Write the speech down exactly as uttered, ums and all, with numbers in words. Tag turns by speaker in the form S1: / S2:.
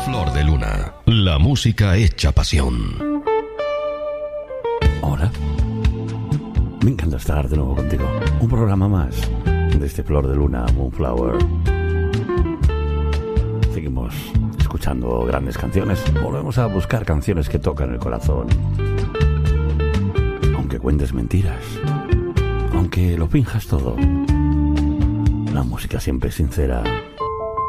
S1: Flor de Luna, la música hecha pasión.
S2: Hola. Me encanta estar de nuevo contigo. Un programa más de este Flor de Luna, Moonflower. Seguimos escuchando grandes canciones. Volvemos a buscar canciones que tocan el corazón. Aunque cuentes mentiras, aunque lo finjas todo, la música siempre es sincera.